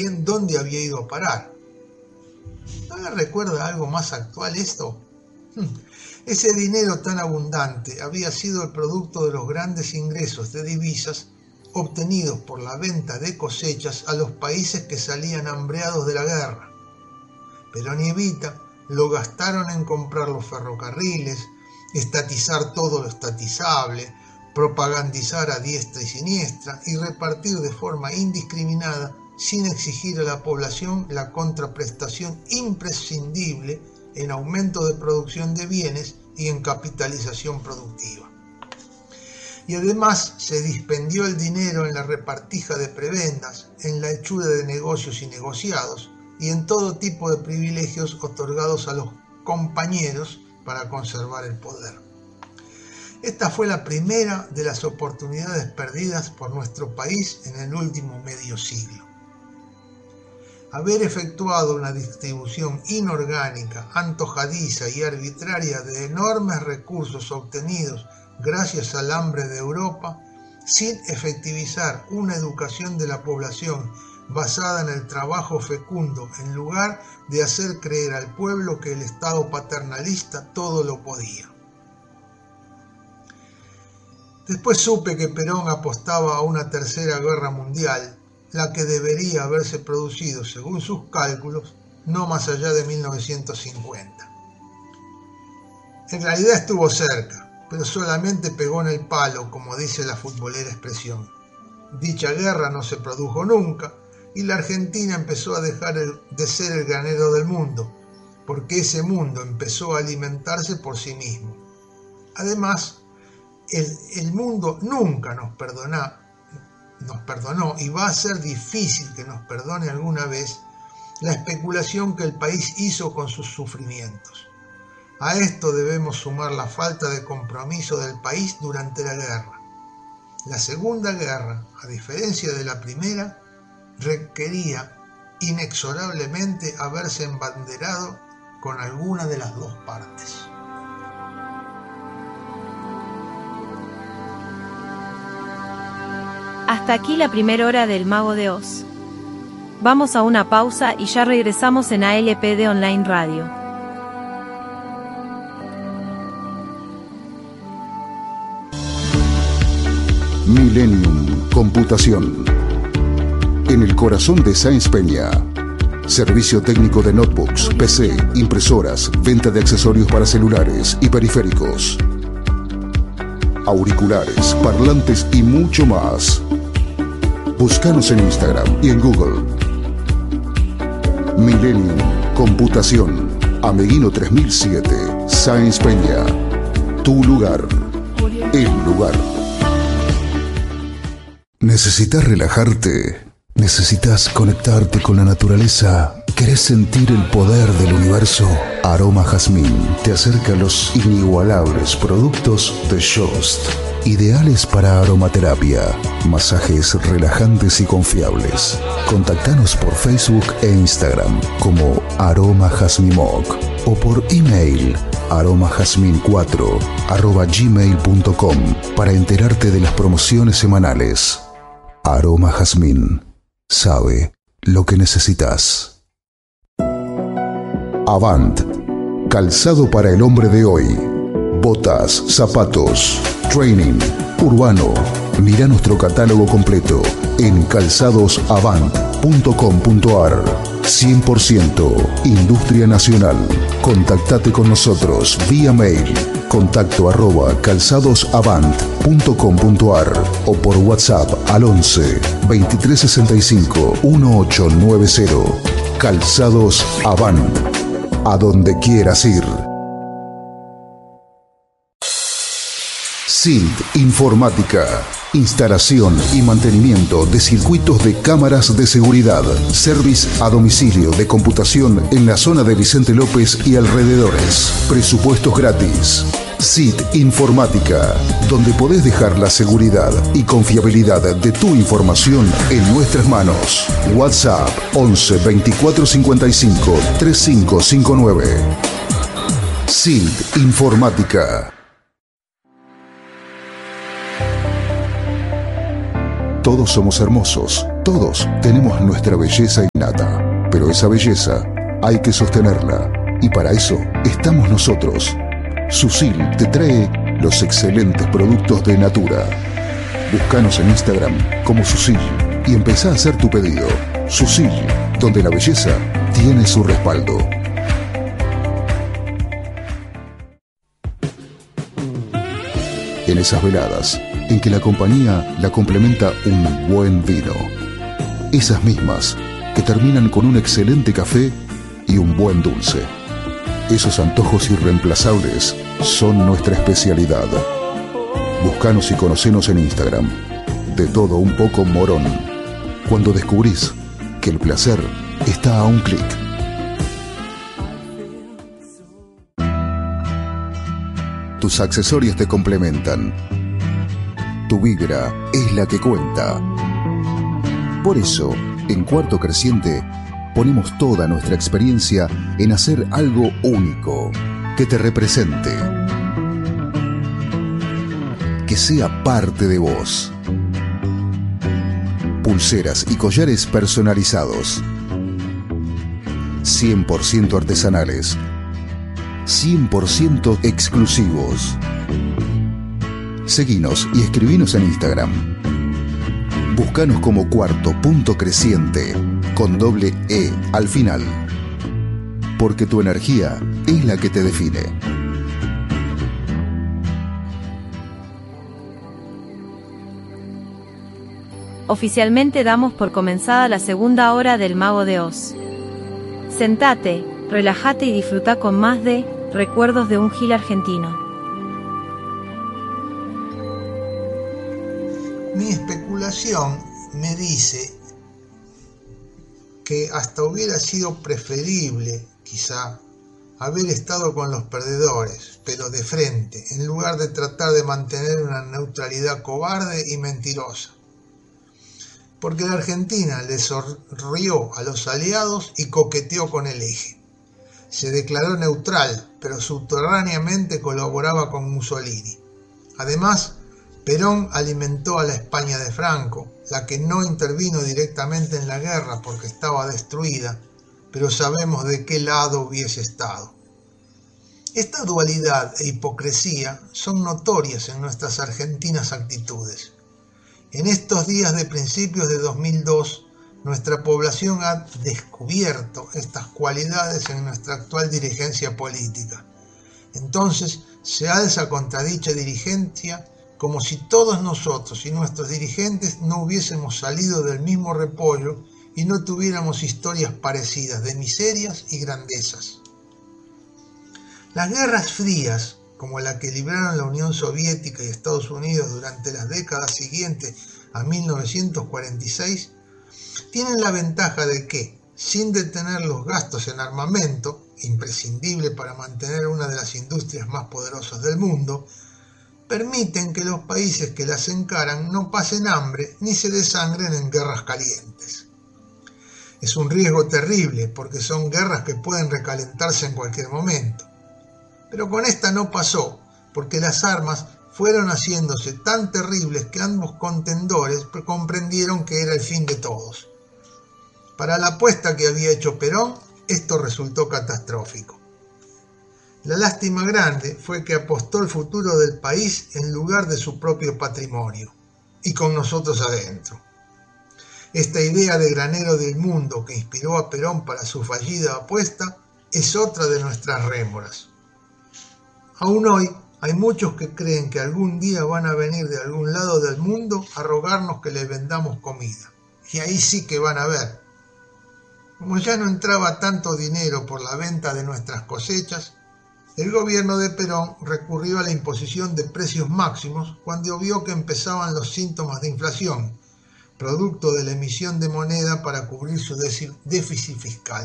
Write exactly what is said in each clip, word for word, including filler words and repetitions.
bien dónde había ido a parar. ¿No le recuerda algo más actual esto? Ese dinero tan abundante había sido el producto de los grandes ingresos de divisas obtenidos por la venta de cosechas a los países que salían hambreados de la guerra. Perón y Evita lo gastaron en comprar los ferrocarriles, estatizar todo lo estatizable, propagandizar a diestra y siniestra y repartir de forma indiscriminada, sin exigir a la población la contraprestación imprescindible en aumento de producción de bienes y en capitalización productiva. Y además se dispendió el dinero en la repartija de prebendas, en la hechura de negocios y negociados, y en todo tipo de privilegios otorgados a los compañeros para conservar el poder. Esta fue la primera de las oportunidades perdidas por nuestro país en el último medio siglo. Haber efectuado una distribución inorgánica, antojadiza y arbitraria de enormes recursos obtenidos gracias al hambre de Europa, sin efectivizar una educación de la población basada en el trabajo fecundo, en lugar de hacer creer al pueblo que el Estado paternalista todo lo podía. Después supe que Perón apostaba a una tercera guerra mundial, la que debería haberse producido, según sus cálculos, no más allá de mil novecientos cincuenta. En realidad estuvo cerca, pero solamente pegó en el palo, como dice la futbolera expresión. Dicha guerra no se produjo nunca, y la Argentina empezó a dejar de ser el granero del mundo, porque ese mundo empezó a alimentarse por sí mismo. Además, el, el mundo nunca nos perdonó, nos perdonó y va a ser difícil que nos perdone alguna vez la especulación que el país hizo con sus sufrimientos. A esto debemos sumar la falta de compromiso del país durante la guerra. La Segunda Guerra, a diferencia de la primera, requería inexorablemente haberse embanderado con alguna de las dos partes. Hasta aquí la primera hora del Mago de Oz. Vamos a una pausa y ya regresamos en A L P D Online Radio. Millennium Computación. En el corazón de Sáenz Peña. Servicio técnico de notebooks, P C, impresoras, venta de accesorios para celulares y periféricos. Auriculares, parlantes y mucho más. Búscanos en Instagram y en Google. Millennium Computación. Ameguino tres mil siete, Sáenz Peña. Tu lugar. El lugar. ¿Necesitas relajarte? ¿Necesitas conectarte con la naturaleza? ¿Querés sentir el poder del universo? Aroma Jazmín te acerca a los inigualables productos de Jost, ideales para aromaterapia, masajes relajantes y confiables. Contactanos por Facebook e Instagram como Aroma Jazmimoc o por email aromajazmin cuatro arroba gmail punto com para enterarte de las promociones semanales. Aroma Jazmín sabe lo que necesitas. Avant, calzado para el hombre de hoy. Botas, zapatos, training, urbano. Mira nuestro catálogo completo en calzados avant punto com punto ar. cien por ciento Industria Nacional. Contactate con nosotros vía mail. Contacto arroba calzadosavant punto com punto ar o por WhatsApp al once veintitrés sesenta y cinco dieciocho noventa. Calzados Avant. A donde quieras ir. S I N T Informática. Instalación y mantenimiento de circuitos de cámaras de seguridad. Service a domicilio de computación en la zona de Vicente López y alrededores. Presupuestos gratis. S I T Informática, donde podés dejar la seguridad y confiabilidad de tu información en nuestras manos. WhatsApp once veinticuatro cincuenta y cinco treinta y cinco cincuenta y nueve. S I T Informática. Todos somos hermosos, Todos tenemos nuestra belleza innata, pero esa belleza hay que sostenerla, y para eso estamos nosotros. Susil te trae los excelentes productos de Natura. Búscanos en Instagram como Susil y empezá a hacer tu pedido. Susil, donde la belleza tiene su respaldo. En esas veladas en que la compañía la complementa un buen vino. Esas mismas que terminan con un excelente café y un buen dulce. Esos antojos irreemplazables son nuestra especialidad. Búscanos y conocenos en Instagram. De todo un poco Morón. Cuando descubrís que el placer está a un clic. Tus accesorios te complementan. Tu vibra es la que cuenta. Por eso, en Cuarto Creciente, ponemos toda nuestra experiencia en hacer algo único, que te represente, que sea parte de vos. Pulseras y collares personalizados, cien por ciento artesanales, cien por ciento exclusivos. Seguinos y escribinos en Instagram. Búscanos como Cuarto Punto Creciente, con doble E al final. Porque tu energía es la que te define. Oficialmente damos por comenzada la segunda hora del Mago de Oz. Sentate, relájate y disfruta con más de Recuerdos de un Gil Argentino. Mi especulación me dice que hasta hubiera sido preferible, quizá, haber estado con los perdedores, pero de frente, en lugar de tratar de mantener una neutralidad cobarde y mentirosa. Porque la Argentina le sonrió a los aliados y coqueteó con el eje. Se declaró neutral, pero subterráneamente colaboraba con Mussolini. Además, Perón alimentó a la España de Franco, la que no intervino directamente en la guerra porque estaba destruida, pero sabemos de qué lado hubiese estado. Esta dualidad e hipocresía son notorias en nuestras argentinas actitudes. En estos días de principios de dos mil dos, nuestra población ha descubierto estas cualidades en nuestra actual dirigencia política. Entonces, se ha esa contradicha dirigencia como si todos nosotros y nuestros dirigentes no hubiésemos salido del mismo repollo y no tuviéramos historias parecidas de miserias y grandezas. Las guerras frías, como la que libraron la Unión Soviética y Estados Unidos durante las décadas siguientes a mil novecientos cuarenta y seis, tienen la ventaja de que, sin detener los gastos en armamento, imprescindible para mantener una de las industrias más poderosas del mundo, permiten que los países que las encaran no pasen hambre ni se desangren en guerras calientes. Es un riesgo terrible porque son guerras que pueden recalentarse en cualquier momento. Pero con esta no pasó, porque las armas fueron haciéndose tan terribles que ambos contendores comprendieron que era el fin de todos. Para la apuesta que había hecho Perón, esto resultó catastrófico. La lástima grande fue que apostó el futuro del país en lugar de su propio patrimonio, y con nosotros adentro. Esta idea de granero del mundo que inspiró a Perón para su fallida apuesta es otra de nuestras rémoras. Aún hoy hay muchos que creen que algún día van a venir de algún lado del mundo a rogarnos que les vendamos comida, y ahí sí que van a ver. Como ya no entraba tanto dinero por la venta de nuestras cosechas, el gobierno de Perón recurrió a la imposición de precios máximos cuando vio que empezaban los síntomas de inflación, producto de la emisión de moneda para cubrir su déficit fiscal.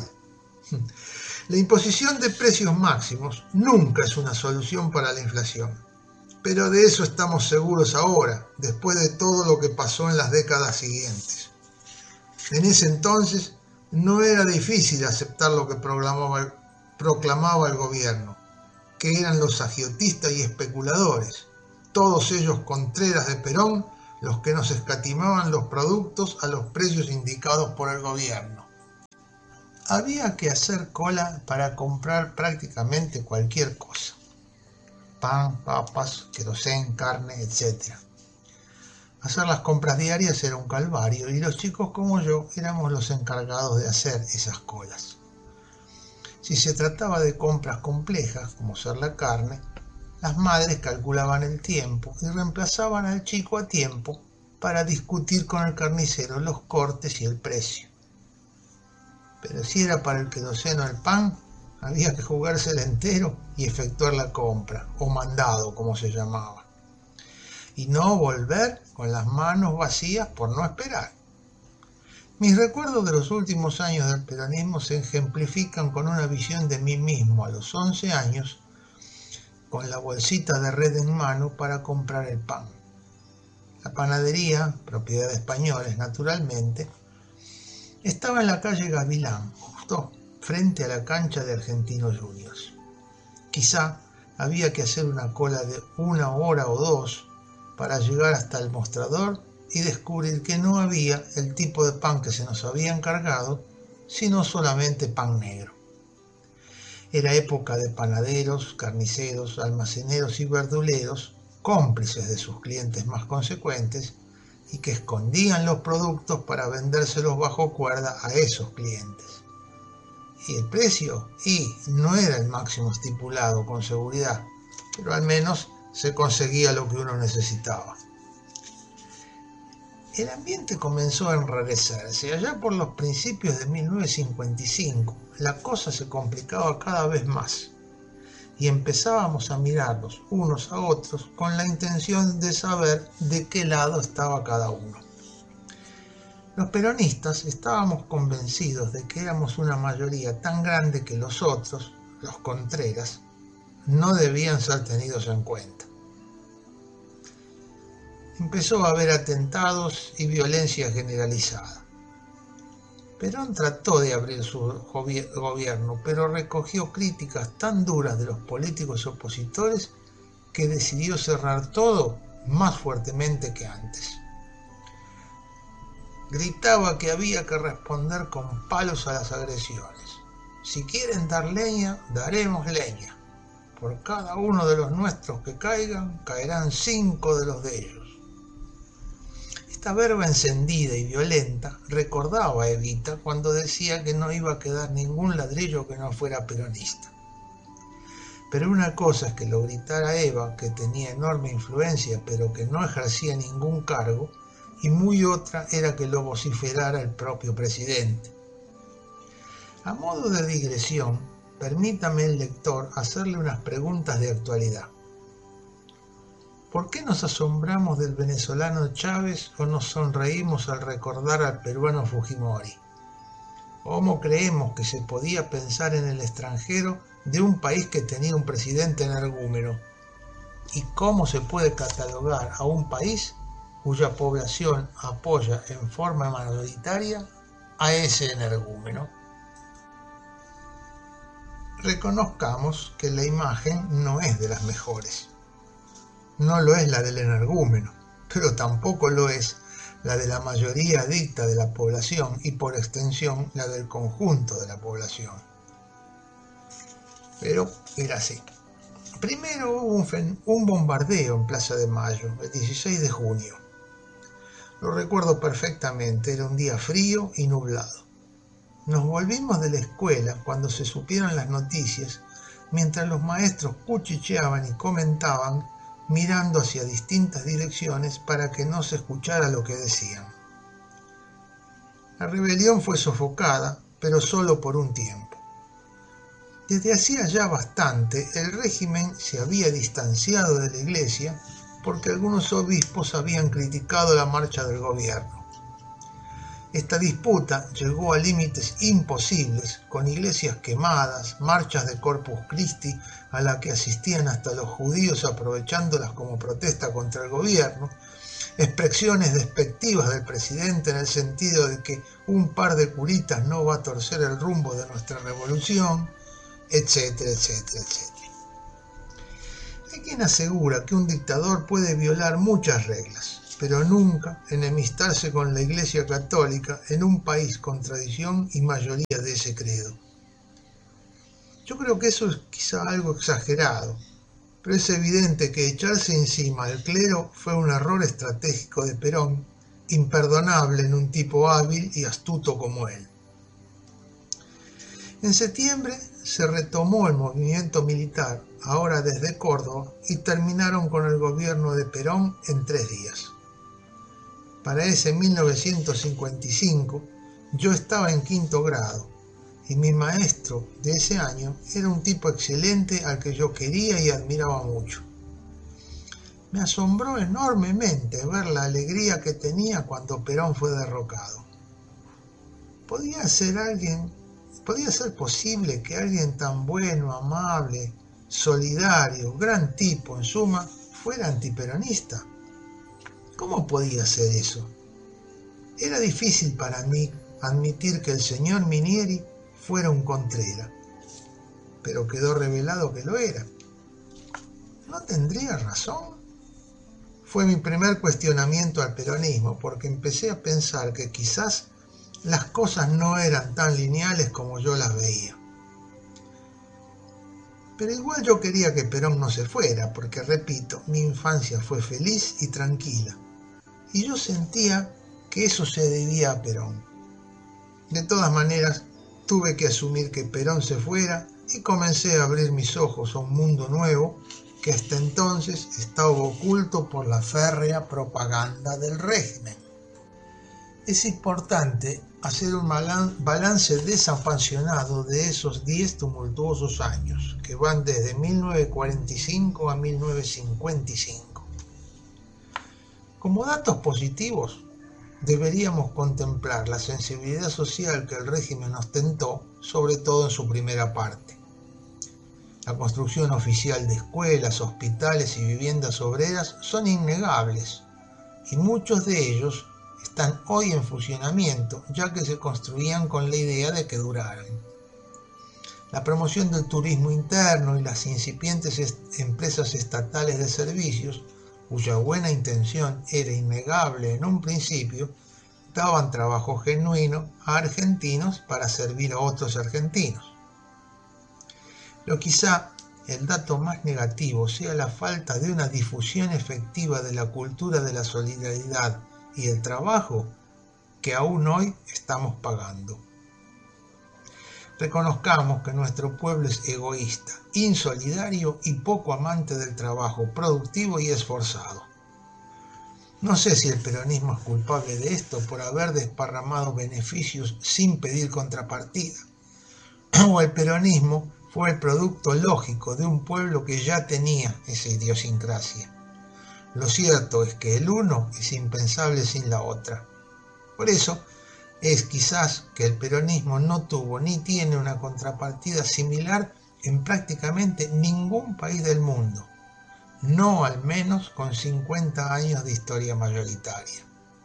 La imposición de precios máximos nunca es una solución para la inflación, pero de eso estamos seguros ahora, después de todo lo que pasó en las décadas siguientes. En ese entonces no era difícil aceptar lo que proclamaba, proclamaba el gobierno, que eran los agiotistas y especuladores, todos ellos contreras de Perón, los que nos escatimaban los productos a los precios indicados por el gobierno. Había que hacer cola para comprar prácticamente cualquier cosa: pan, papas, querosén, carne, etcétera. Hacer las compras diarias era un calvario y los chicos como yo éramos los encargados de hacer esas colas. Si se trataba de compras complejas, como ser la carne, las madres calculaban el tiempo y reemplazaban al chico a tiempo para discutir con el carnicero los cortes y el precio. Pero si era para el queroseno o el pan, había que jugársela entero y efectuar la compra, o mandado, como se llamaba. Y no volver con las manos vacías por no esperar. Mis recuerdos de los últimos años del peronismo se ejemplifican con una visión de mí mismo a los once años, con la bolsita de red en mano para comprar el pan. La panadería, propiedad de españoles naturalmente, estaba en la calle Gavilán, justo frente a la cancha de Argentinos Juniors. Quizá había que hacer una cola de una hora o dos para llegar hasta el mostrador y descubrir que no había el tipo de pan que se nos había encargado, sino solamente pan negro. Era época de panaderos, carniceros, almaceneros y verduleros, cómplices de sus clientes más consecuentes, y que escondían los productos para vendérselos bajo cuerda a esos clientes. Y el precio, y no era el máximo estipulado con seguridad, pero al menos se conseguía lo que uno necesitaba. El ambiente comenzó a enrarecerse. Allá por los principios de mil novecientos cincuenta y cinco, la cosa se complicaba cada vez más y empezábamos a mirarnos unos a otros con la intención de saber de qué lado estaba cada uno. Los peronistas estábamos convencidos de que éramos una mayoría tan grande que los otros, los contreras, no debían ser tenidos en cuenta. Empezó a haber atentados y violencia generalizada. Perón trató de abrir su gobierno, pero recogió críticas tan duras de los políticos opositores que decidió cerrar todo más fuertemente que antes. Gritaba que había que responder con palos a las agresiones. Si quieren dar leña, daremos leña. Por cada uno de los nuestros que caigan, caerán cinco de los de ellos. Esta verba encendida y violenta recordaba a Evita cuando decía que no iba a quedar ningún ladrillo que no fuera peronista. Pero una cosa es que lo gritara Eva, que tenía enorme influencia pero que no ejercía ningún cargo, y muy otra era que lo vociferara el propio presidente. A modo de digresión, permítame el lector hacerle unas preguntas de actualidad. ¿Por qué nos asombramos del venezolano Chávez o nos sonreímos al recordar al peruano Fujimori? ¿Cómo creemos que se podía pensar en el extranjero de un país que tenía un presidente energúmeno? ¿Y cómo se puede catalogar a un país cuya población apoya en forma mayoritaria a ese energúmeno? Reconozcamos que la imagen no es de las mejores. No lo es la del energúmeno, pero tampoco lo es la de la mayoría adicta de la población y por extensión la del conjunto de la población. Pero era así. Primero hubo un, un bombardeo en Plaza de Mayo, el dieciséis de junio. Lo recuerdo perfectamente, era un día frío y nublado. Nos volvimos de la escuela cuando se supieron las noticias, mientras los maestros cuchicheaban y comentaban, mirando hacia distintas direcciones para que no se escuchara lo que decían. La rebelión fue sofocada, pero solo por un tiempo. Desde hacía ya bastante, el régimen se había distanciado de la iglesia porque algunos obispos habían criticado la marcha del gobierno. Esta disputa llegó a límites imposibles, con iglesias quemadas, marchas de Corpus Christi a la que asistían hasta los judíos aprovechándolas como protesta contra el gobierno, expresiones despectivas del presidente en el sentido de que un par de curitas no va a torcer el rumbo de nuestra revolución, etcétera, etcétera, etcétera. Hay quien asegura que un dictador puede violar muchas reglas, pero nunca enemistarse con la Iglesia Católica en un país con tradición y mayoría de ese credo. Yo creo que eso es quizá algo exagerado, pero es evidente que echarse encima al clero fue un error estratégico de Perón, imperdonable en un tipo hábil y astuto como él. En septiembre se retomó el movimiento militar, ahora desde Córdoba, y terminaron con el gobierno de Perón en tres días. Para ese mil novecientos cincuenta y cinco yo estaba en quinto grado y mi maestro de ese año era un tipo excelente al que yo quería y admiraba mucho. Me asombró enormemente ver la alegría que tenía cuando Perón fue derrocado. ¿Podía ser alguien, podía ser posible que alguien tan bueno, amable, solidario, gran tipo en suma, fuera antiperonista? ¿Cómo podía ser eso? Era difícil para mí admitir que el señor Minieri fuera un contrera, pero quedó revelado que lo era. ¿No tendría razón? Fue mi primer cuestionamiento al peronismo, porque empecé a pensar que quizás las cosas no eran tan lineales como yo las veía. Pero igual yo quería que Perón no se fuera, porque, repito, mi infancia fue feliz y tranquila, y yo sentía que eso se debía a Perón. De todas maneras, tuve que asumir que Perón se fuera y comencé a abrir mis ojos a un mundo nuevo que hasta entonces estaba oculto por la férrea propaganda del régimen. Es importante hacer un balance desapasionado de esos diez tumultuosos años, que van desde mil novecientos cuarenta y cinco a mil novecientos cincuenta y cinco. Como datos positivos, deberíamos contemplar la sensibilidad social que el régimen ostentó, sobre todo en su primera parte. La construcción oficial de escuelas, hospitales y viviendas obreras son innegables, y muchos de ellos están hoy en funcionamiento, ya que se construían con la idea de que duraran. La promoción del turismo interno y las incipientes est- empresas estatales de servicios, cuya buena intención era innegable en un principio, daban trabajo genuino a argentinos para servir a otros argentinos. Pero quizá el dato más negativo sea la falta de una difusión efectiva de la cultura de la solidaridad y el trabajo que aún hoy estamos pagando. Reconozcamos que nuestro pueblo es egoísta, insolidario y poco amante del trabajo productivo y esforzado. No sé si el peronismo es culpable de esto por haber desparramado beneficios sin pedir contrapartida, o el peronismo fue el producto lógico de un pueblo que ya tenía esa idiosincrasia. Lo cierto es que el uno es impensable sin la otra. Por eso es quizás que el peronismo no tuvo ni tiene una contrapartida similar en prácticamente ningún país del mundo, no al menos con cincuenta años de historia mayoritaria.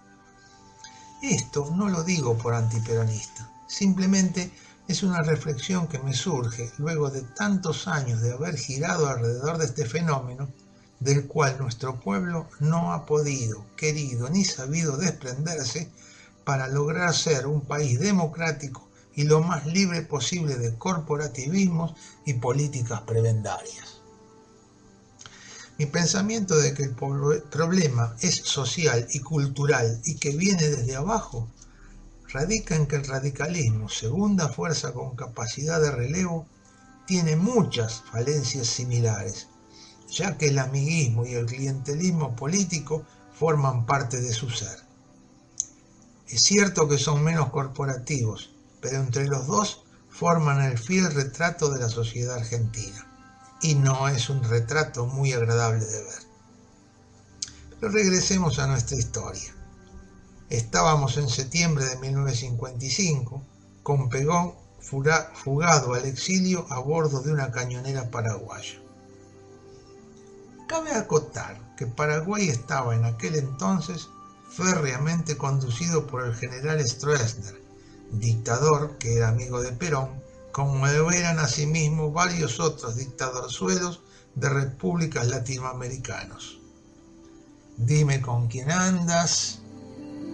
Esto no lo digo por antiperonista, simplemente es una reflexión que me surge luego de tantos años de haber girado alrededor de este fenómeno, del cual nuestro pueblo no ha podido, querido ni sabido desprenderse para lograr ser un país democrático y lo más libre posible de corporativismos y políticas prebendarias. Mi pensamiento de que el problema es social y cultural y que viene desde abajo radica en que el radicalismo, segunda fuerza con capacidad de relevo, tiene muchas falencias similares, ya que el amiguismo y el clientelismo político forman parte de su ser. Es cierto que son menos corporativos, pero entre los dos forman el fiel retrato de la sociedad argentina, y no es un retrato muy agradable de ver. Pero regresemos a nuestra historia. Estábamos en septiembre de mil novecientos cincuenta y cinco, con Perón fugado al exilio a bordo de una cañonera paraguaya. Cabe acotar que Paraguay estaba en aquel entonces férreamente conducido por el general Stroessner, dictador que era amigo de Perón, como lo eran asimismo varios otros dictadorzuelos de repúblicas latinoamericanos. Dime con quién andas,